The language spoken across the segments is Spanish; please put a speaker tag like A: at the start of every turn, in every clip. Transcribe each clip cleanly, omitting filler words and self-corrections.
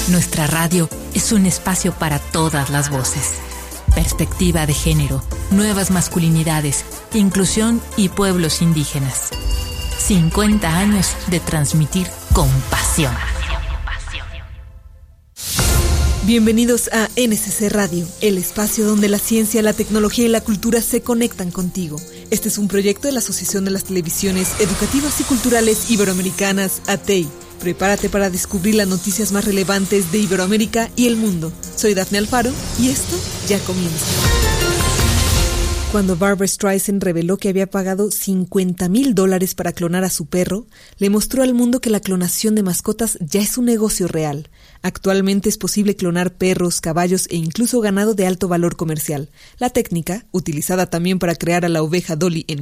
A: Nuestra radio es un espacio para todas las voces. Perspectiva de género, nuevas masculinidades, inclusión y pueblos indígenas. 50 años de transmitir con pasión.
B: Bienvenidos a NSC Radio, el espacio donde la ciencia, la tecnología y la cultura se conectan contigo. Este es un proyecto de la Asociación de las Televisiones Educativas y Culturales Iberoamericanas, ATEI. Prepárate para descubrir las noticias más relevantes de Iberoamérica y el mundo. Soy Dafne Alfaro y esto ya comienza. Cuando Barbra Streisand reveló que había pagado $50,000 para clonar a su perro, le mostró al mundo que la clonación de mascotas ya es un negocio real. Actualmente es posible clonar perros, caballos e incluso ganado de alto valor comercial. La técnica, utilizada también para crear a la oveja Dolly en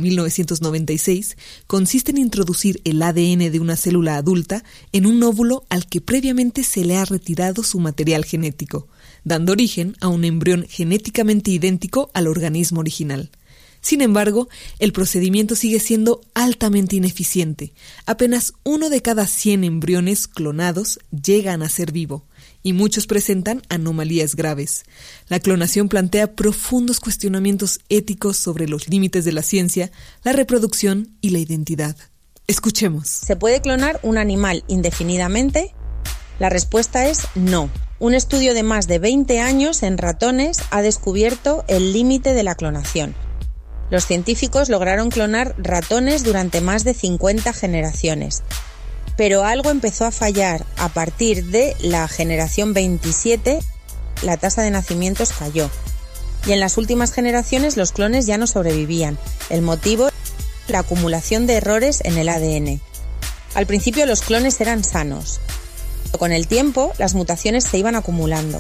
B: 1996, consiste en introducir el ADN de una célula adulta en un óvulo al que previamente se le ha retirado su material genético, dando origen a un embrión genéticamente idéntico al organismo original. Sin embargo, el procedimiento sigue siendo altamente ineficiente. Apenas 1 de cada 100 embriones clonados llegan a ser vivo, y muchos presentan anomalías graves. La clonación plantea profundos cuestionamientos éticos sobre los límites de la ciencia, la reproducción y la identidad. Escuchemos.
C: ¿Se puede clonar un animal indefinidamente? La respuesta es no. Un estudio de más de 20 años en ratones ha descubierto el límite de la clonación. Los científicos lograron clonar ratones durante más de 50 generaciones, pero algo empezó a fallar. A partir de la generación 27, la tasa de nacimientos cayó, y en las últimas generaciones los clones ya no sobrevivían. El motivo: la acumulación de errores en el ADN. Al principio los clones eran sanos. Con el tiempo, las mutaciones se iban acumulando.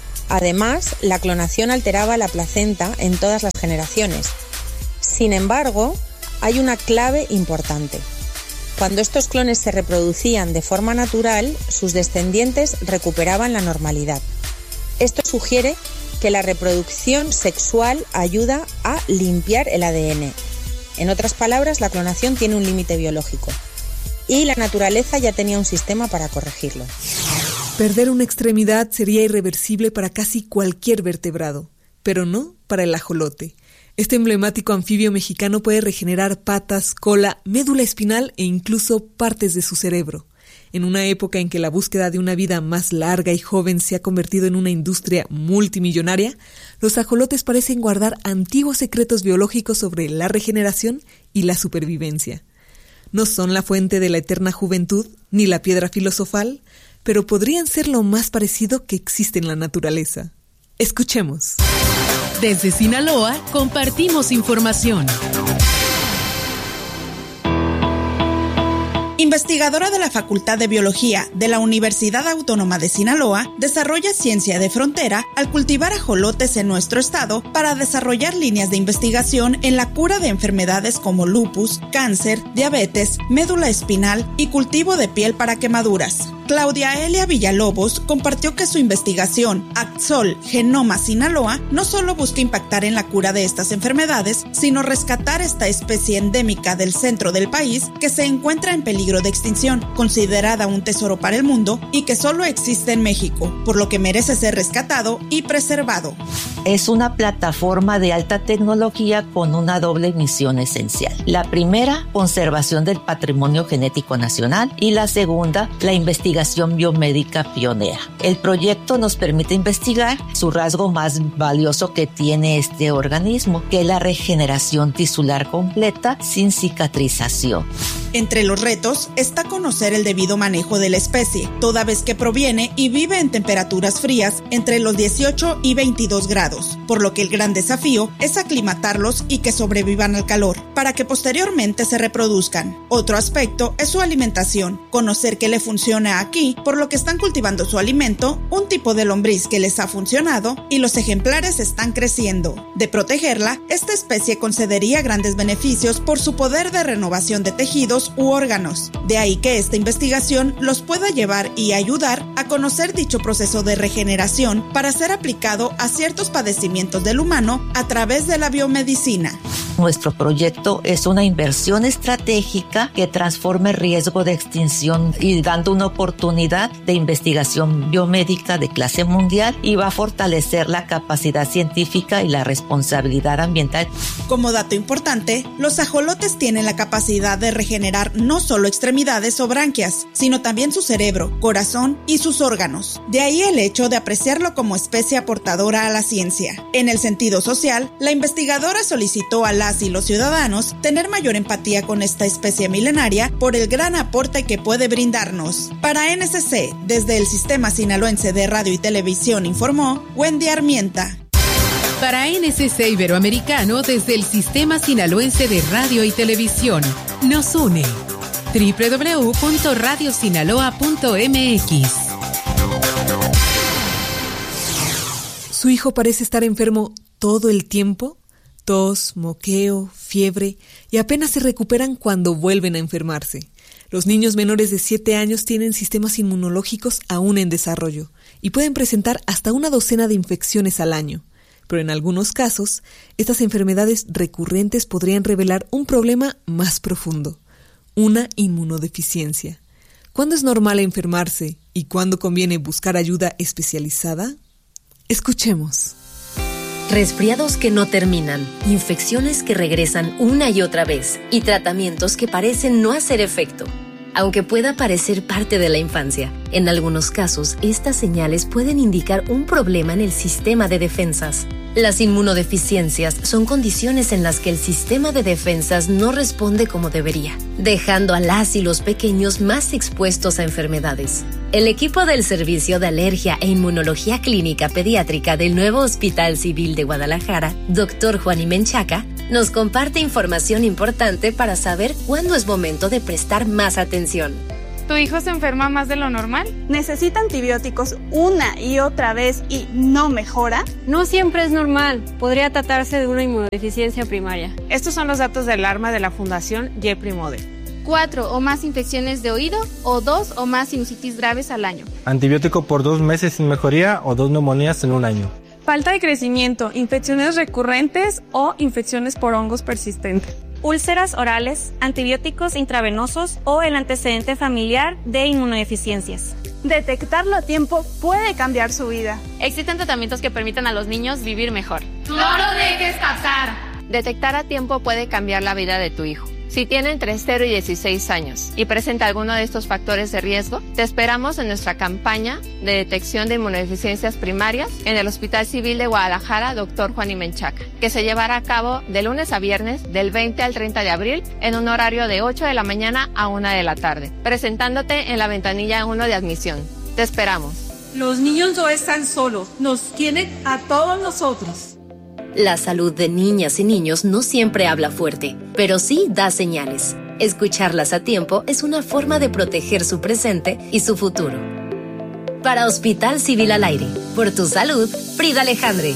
C: Además, la clonación alteraba la placenta en todas las generaciones. Sin embargo, hay una clave importante. Cuando estos clones se reproducían de forma natural, sus descendientes recuperaban la normalidad. Esto sugiere que la reproducción sexual ayuda a limpiar el ADN. En otras palabras, la clonación tiene un límite biológico. Y la naturaleza ya tenía un sistema para corregirlo.
B: Perder una extremidad sería irreversible para casi cualquier vertebrado, pero no para el ajolote. Este emblemático anfibio mexicano puede regenerar patas, cola, médula espinal e incluso partes de su cerebro. En una época en que la búsqueda de una vida más larga y joven se ha convertido en una industria multimillonaria, los ajolotes parecen guardar antiguos secretos biológicos sobre la regeneración y la supervivencia. No son la fuente de la eterna juventud ni la piedra filosofal, pero podrían ser lo más parecido que existe en la naturaleza. Escuchemos.
D: Desde Sinaloa compartimos información.
E: Investigadora de la Facultad de Biología de la Universidad Autónoma de Sinaloa, desarrolla ciencia de frontera al cultivar ajolotes en nuestro estado para desarrollar líneas de investigación en la cura de enfermedades como lupus, cáncer, diabetes, médula espinal y cultivo de piel para quemaduras. Claudia Elia Villalobos compartió que su investigación, Axol Genoma Sinaloa, no solo busca impactar en la cura de estas enfermedades, sino rescatar esta especie endémica del centro del país que se encuentra en peligro de extinción, considerada un tesoro para el mundo y que solo existe en México, por lo que merece ser rescatado y preservado.
F: Es una plataforma de alta tecnología con una doble misión esencial. La primera, conservación del patrimonio genético nacional, y la segunda, la investigación biomédica pionera. El proyecto nos permite investigar su rasgo más valioso que tiene este organismo, que es la regeneración tisular completa sin cicatrización.
E: Entre los retos está conocer el debido manejo de la especie, toda vez que proviene y vive en temperaturas frías entre los 18 y 22 grados, por lo que el gran desafío es aclimatarlos y que sobrevivan al calor, para que posteriormente se reproduzcan. Otro aspecto es su alimentación, conocer qué le funciona aquí, por lo que están cultivando su alimento, un tipo de lombriz que les ha funcionado y los ejemplares están creciendo. De protegerla, esta especie concedería grandes beneficios por su poder de renovación de tejidos u órganos. De ahí que esta investigación los pueda llevar y ayudar a conocer dicho proceso de regeneración para ser aplicado a ciertos padecimientos del humano a través de la biomedicina.
F: Nuestro proyecto es una inversión estratégica que transforma el riesgo de extinción y dando una oportunidad de investigación biomédica de clase mundial, y va a fortalecer la capacidad científica y la responsabilidad ambiental.
E: Como dato importante, los ajolotes tienen la capacidad de regenerar no solo extremidades o branquias, sino también su cerebro, corazón y sus órganos. De ahí el hecho de apreciarlo como especie aportadora a la ciencia. En el sentido social, la investigadora solicitó a las y los ciudadanos tener mayor empatía con esta especie milenaria por el gran aporte que puede brindarnos. Para NSC, desde el Sistema Sinaloense de Radio y Televisión, informó Wendy Armienta.
D: Para NSC Iberoamericano, desde el Sistema Sinaloense de Radio y Televisión, nos une www.radiosinaloa.mx.
B: ¿Su hijo parece estar enfermo todo el tiempo? Tos, moqueo, fiebre, y apenas se recuperan cuando vuelven a enfermarse. Los niños menores de 7 años tienen sistemas inmunológicos aún en desarrollo y pueden presentar hasta una docena de infecciones al año. Pero en algunos casos, estas enfermedades recurrentes podrían revelar un problema más profundo, una inmunodeficiencia. ¿Cuándo es normal enfermarse y cuándo conviene buscar ayuda especializada? Escuchemos.
G: Resfriados que no terminan, infecciones que regresan una y otra vez y tratamientos que parecen no hacer efecto. Aunque pueda parecer parte de la infancia, en algunos casos estas señales pueden indicar un problema en el sistema de defensas. Las inmunodeficiencias son condiciones en las que el sistema de defensas no responde como debería, dejando a las y los pequeños más expuestos a enfermedades. El equipo del Servicio de Alergia e Inmunología Clínica Pediátrica del nuevo Hospital Civil de Guadalajara, Dr. Juan Menchaca, nos comparte información importante para saber cuándo es momento de prestar más atención.
H: ¿Tu hijo se enferma más de lo normal?
I: ¿Necesita antibióticos una y otra vez y no mejora?
J: No siempre es normal. Podría tratarse de una inmunodeficiencia primaria.
H: Estos son los datos de alarma de la Fundación Jepri-Mode.
K: 4 o más infecciones de oído o 2 o más sinusitis graves al año.
L: Antibiótico por 2 meses sin mejoría o 2 neumonías en un año.
H: Falta de crecimiento, infecciones recurrentes o infecciones por hongos persistentes.
I: Úlceras orales, antibióticos intravenosos o el antecedente familiar de inmunodeficiencias. Detectarlo a tiempo puede cambiar su vida.
K: Existen tratamientos que permitan a los niños vivir mejor.
M: ¡No lo dejes pasar!
K: Detectar a tiempo puede cambiar la vida de tu hijo. Si tiene entre 0 y 16 años y presenta alguno de estos factores de riesgo, te esperamos en nuestra campaña de detección de inmunodeficiencias primarias en el Hospital Civil de Guadalajara, Dr. Juan Menchaca, que se llevará a cabo de lunes a viernes del 20 al 30 de abril en un horario de 8 de la mañana a 1 de la tarde, presentándote en la ventanilla 1 de admisión. Te esperamos.
N: Los niños no están solos, nos tienen a todos nosotros.
G: La salud de niñas y niños no siempre habla fuerte, pero sí da señales. Escucharlas a tiempo es una forma de proteger su presente y su futuro. Para Hospital Civil al Aire, por tu salud, Frida Alejandre.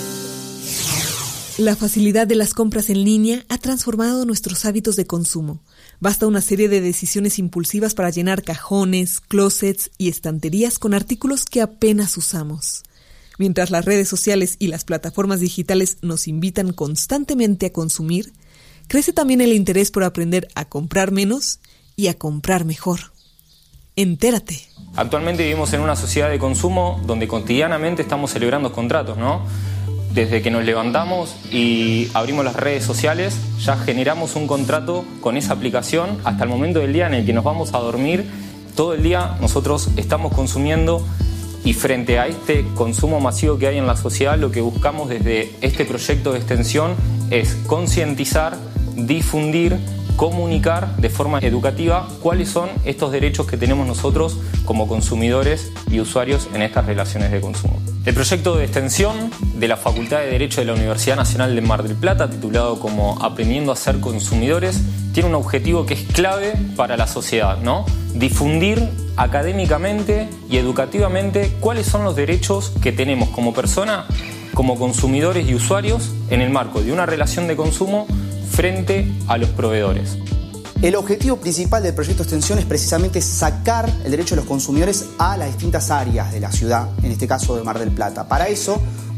B: La facilidad de las compras en línea ha transformado nuestros hábitos de consumo. Basta una serie de decisiones impulsivas para llenar cajones, closets y estanterías con artículos que apenas usamos. Mientras las redes sociales y las plataformas digitales nos invitan constantemente a consumir, crece también el interés por aprender a comprar menos y a comprar mejor. Entérate.
O: Actualmente vivimos en una sociedad de consumo donde cotidianamente estamos celebrando contratos, ¿no? Desde que nos levantamos y abrimos las redes sociales, ya generamos un contrato con esa aplicación hasta el momento del día en el que nos vamos a dormir. Todo el día nosotros estamos consumiendo. Y frente a este consumo masivo que hay en la sociedad, lo que buscamos desde este proyecto de extensión es concientizar, difundir, comunicar de forma educativa cuáles son estos derechos que tenemos nosotros como consumidores y usuarios en estas relaciones de consumo. El proyecto de extensión de la Facultad de Derecho de la Universidad Nacional de Mar del Plata, titulado como Aprendiendo a ser consumidores, tiene un objetivo que es clave para la sociedad, ¿no? Difundir académicamente y educativamente cuáles son los derechos que tenemos como persona, como consumidores y usuarios en el marco de una relación de consumo frente a los proveedores.
P: El objetivo principal del proyecto de extensión es precisamente sacar el derecho de los consumidores a las distintas áreas de la ciudad, en este caso de Mar del Plata. Para eso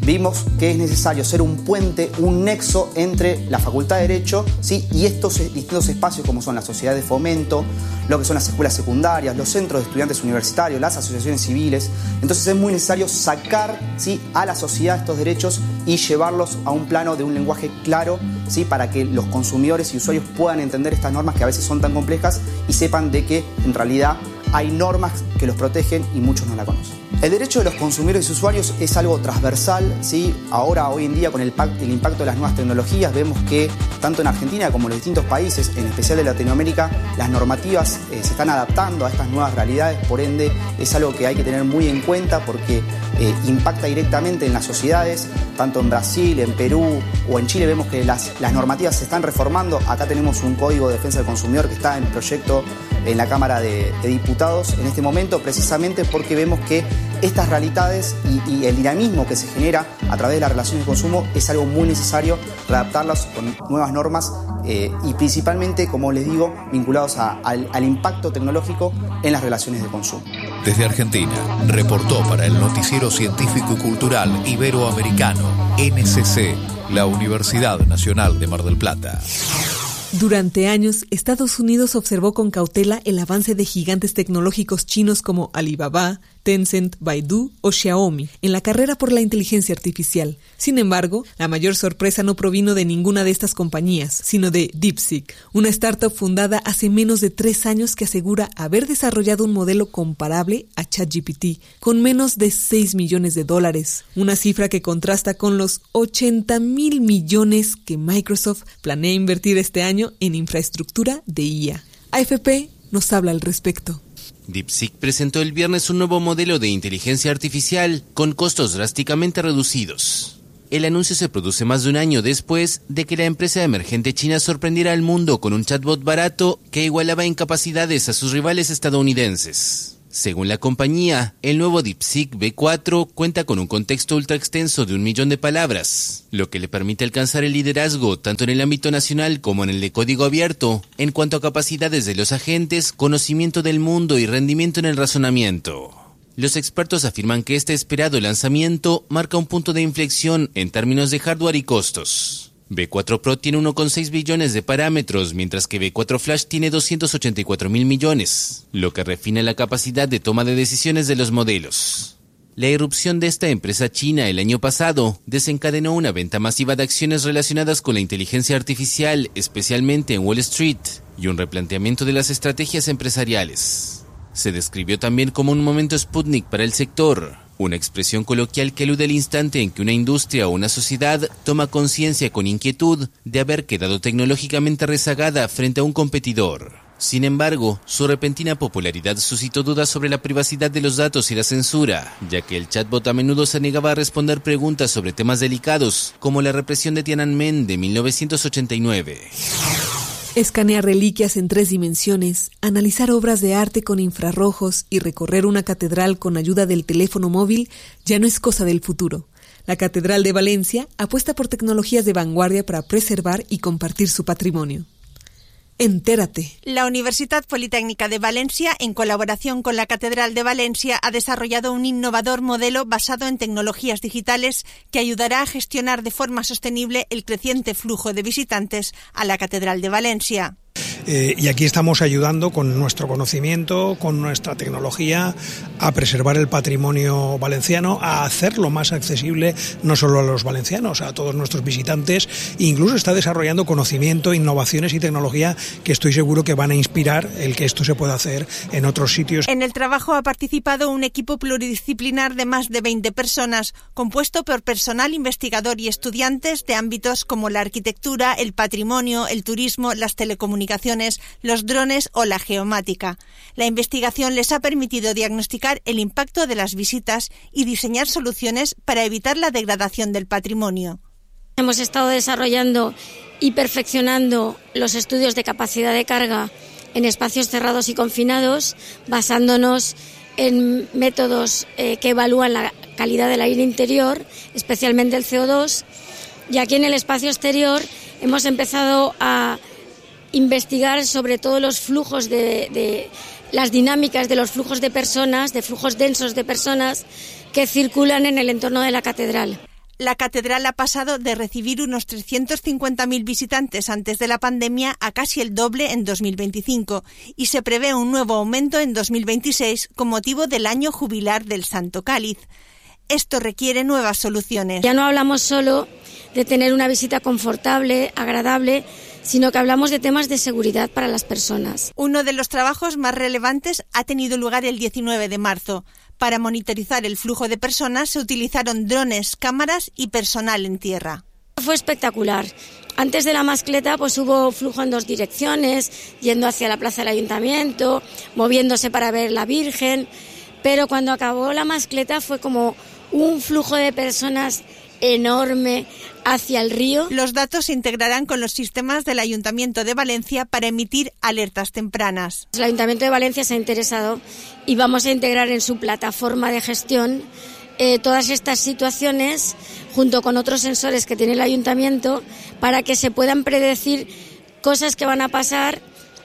P: vimos que es necesario ser un puente, un nexo entre la Facultad de Derecho, ¿sí?, y estos distintos espacios como son la sociedad de fomento, lo que son las escuelas secundarias, los centros de estudiantes universitarios, las asociaciones civiles. Entonces es muy necesario sacar, ¿sí?, a la sociedad estos derechos y llevarlos a un plano de un lenguaje claro, ¿sí?, para que los consumidores y usuarios puedan entender estas normas que a veces son tan complejas y sepan de que en realidad hay normas que los protegen y muchos no la conocen. El derecho de los consumidores y usuarios es algo transversal, ¿sí? Ahora, hoy en día, con el impacto de las nuevas tecnologías, vemos que tanto en Argentina como en los distintos países, en especial de Latinoamérica, las normativas se están adaptando a estas nuevas realidades. Por ende, es algo que hay que tener muy en cuenta porque impacta directamente en las sociedades. Tanto en Brasil, en Perú o en Chile vemos que las normativas se están reformando. Acá tenemos un Código de Defensa del Consumidor que está en proyecto en la Cámara de Diputados en este momento, precisamente porque vemos que estas realidades y el dinamismo que se genera a través de las relaciones de consumo es algo muy necesario readaptarlas con nuevas normas y principalmente, como les digo, vinculados al impacto tecnológico en las relaciones de consumo.
Q: Desde Argentina, reportó para el Noticiero Científico y Cultural Iberoamericano, NCC, la Universidad Nacional de Mar del Plata.
B: Durante años, Estados Unidos observó con cautela el avance de gigantes tecnológicos chinos como Alibaba, Tencent, Baidu o Xiaomi en la carrera por la inteligencia artificial. Sin embargo, la mayor sorpresa no provino de ninguna de estas compañías, sino de DeepSeek, una startup fundada hace menos de 3 años que asegura haber desarrollado un modelo comparable a ChatGPT, con menos de $6 millones, una cifra que contrasta con los 80,000 millones que Microsoft planea invertir este año en infraestructura de IA. AFP nos habla al respecto.
R: DeepSeek presentó el viernes un nuevo modelo de inteligencia artificial con costos drásticamente reducidos. El anuncio se produce más de un año después de que la empresa emergente china sorprendiera al mundo con un chatbot barato que igualaba en capacidades a sus rivales estadounidenses. Según la compañía, el nuevo DeepSeek V4 cuenta con un contexto ultra extenso de 1 millón de palabras, lo que le permite alcanzar el liderazgo tanto en el ámbito nacional como en el de código abierto, en cuanto a capacidades de los agentes, conocimiento del mundo y rendimiento en el razonamiento. Los expertos afirman que este esperado lanzamiento marca un punto de inflexión en términos de hardware y costos. V4 Pro tiene 1,6 billones de parámetros, mientras que V4 Flash tiene 284,000 millones, lo que refina la capacidad de toma de decisiones de los modelos. La irrupción de esta empresa china el año pasado desencadenó una venta masiva de acciones relacionadas con la inteligencia artificial, especialmente en Wall Street, y un replanteamiento de las estrategias empresariales. Se describió también como un momento Sputnik para el sector, una expresión coloquial que alude al instante en que una industria o una sociedad toma conciencia con inquietud de haber quedado tecnológicamente rezagada frente a un competidor. Sin embargo, su repentina popularidad suscitó dudas sobre la privacidad de los datos y la censura, ya que el chatbot a menudo se negaba a responder preguntas sobre temas delicados, como la represión de Tiananmen de 1989.
B: Escanear reliquias en 3 dimensiones, analizar obras de arte con infrarrojos y recorrer una catedral con ayuda del teléfono móvil ya no es cosa del futuro. La Catedral de Valencia apuesta por tecnologías de vanguardia para preservar y compartir su patrimonio. Entérate.
S: La Universidad Politécnica de Valencia, en colaboración con la Catedral de Valencia, ha desarrollado un innovador modelo basado en tecnologías digitales que ayudará a gestionar de forma sostenible el creciente flujo de visitantes a la Catedral de Valencia.
T: Y aquí estamos ayudando con nuestro conocimiento, con nuestra tecnología, a preservar el patrimonio valenciano, a hacerlo más accesible no solo a los valencianos, a todos nuestros visitantes. Incluso está desarrollando conocimiento, innovaciones y tecnología que estoy seguro que van a inspirar el que esto se pueda hacer en otros sitios.
S: En el trabajo ha participado un equipo pluridisciplinar de más de 20 personas, compuesto por personal investigador y estudiantes de ámbitos como la arquitectura, el patrimonio, el turismo, las telecomunicaciones, los drones o la geomática. La investigación les ha permitido diagnosticar el impacto de las visitas y diseñar soluciones para evitar la degradación del patrimonio.
U: Hemos estado desarrollando y perfeccionando los estudios de capacidad de carga en espacios cerrados y confinados, basándonos en métodos que evalúan la calidad del aire interior, especialmente el CO2, y aquí en el espacio exterior hemos empezado a investigar sobre todo los flujos de las dinámicas de los flujos de personas, de flujos densos de personas que circulan en el entorno de la catedral.
S: La catedral ha pasado de recibir unos 350.000 visitantes antes de la pandemia a casi el doble en 2025 y se prevé un nuevo aumento en 2026 con motivo del año jubilar del Santo Cáliz. Esto requiere nuevas soluciones.
U: Ya no hablamos solo de tener una visita confortable, agradable, sino que hablamos de temas de seguridad para las personas.
S: Uno de los trabajos más relevantes ha tenido lugar el 19 de marzo. Para monitorizar el flujo de personas se utilizaron drones, cámaras y personal en tierra.
U: Fue espectacular. Antes de la mascleta pues hubo flujo en dos direcciones, yendo hacia la plaza del ayuntamiento, moviéndose para ver la Virgen, pero cuando acabó la mascleta fue como un flujo de personas enorme hacia el río.
S: Los datos se integrarán con los sistemas del Ayuntamiento de Valencia para emitir alertas tempranas.
U: El Ayuntamiento de Valencia se ha interesado y vamos a integrar en su plataforma de gestión todas estas situaciones junto con otros sensores que tiene el Ayuntamiento para que se puedan predecir cosas que van a pasar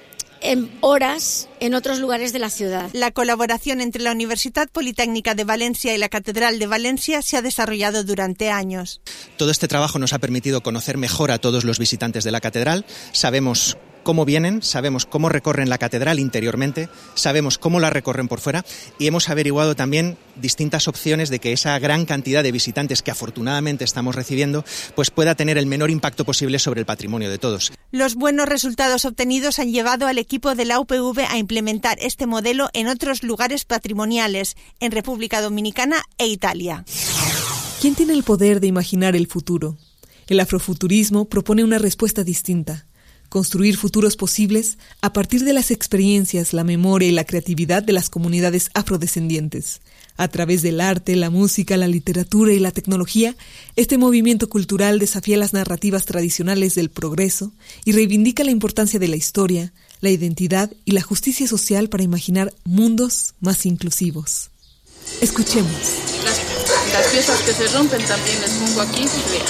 U: en horas en otros lugares de la ciudad.
S: La colaboración entre la Universidad Politécnica de Valencia y la Catedral de Valencia se ha desarrollado durante años.
A: Todo este trabajo nos ha permitido conocer mejor a todos los visitantes de la catedral. Sabemos cómo vienen, sabemos cómo recorren la catedral interiormente, sabemos cómo la recorren por fuera y hemos averiguado también distintas opciones de que esa gran cantidad de visitantes que afortunadamente estamos recibiendo pues pueda tener el menor impacto posible sobre el patrimonio de todos.
S: Los buenos resultados obtenidos han llevado al equipo de la UPV a implementar este modelo en otros lugares patrimoniales, en República Dominicana e Italia.
B: ¿Quién tiene el poder de imaginar el futuro? El afrofuturismo propone una respuesta distinta. Construir futuros posibles a partir de las experiencias, la memoria y la creatividad de las comunidades afrodescendientes. A través del arte, la música, la literatura y la tecnología, este movimiento cultural desafía las narrativas tradicionales del progreso y reivindica la importancia de la historia, la identidad y la justicia social para imaginar mundos más inclusivos. Escuchemos.
V: Las piezas que se rompen también les pongo aquí.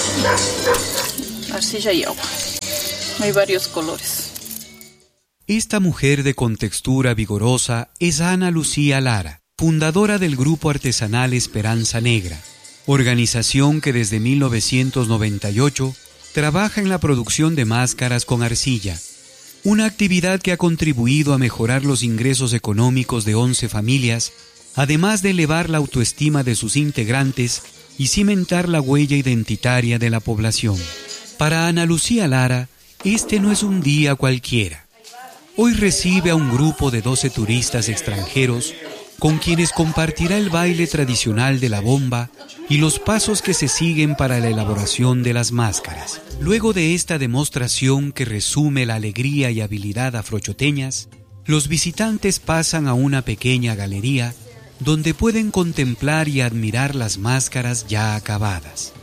V: Arcilla y agua. Hay varios colores.
W: Esta mujer de contextura vigorosa es Ana Lucía Lara, fundadora del grupo artesanal Esperanza Negra, organización que desde 1998 trabaja en la producción de máscaras con arcilla, una actividad que ha contribuido a mejorar los ingresos económicos de 11 familias, además de elevar la autoestima de sus integrantes y cimentar la huella identitaria de la población. Para Ana Lucía Lara, este no es un día cualquiera. Hoy recibe a un grupo de 12 turistas extranjeros con quienes compartirá el baile tradicional de la bomba y los pasos que se siguen para la elaboración de las máscaras. Luego de esta demostración que resume la alegría y habilidad afrochoteñas, los visitantes pasan a una pequeña galería donde pueden contemplar y admirar las máscaras ya acabadas.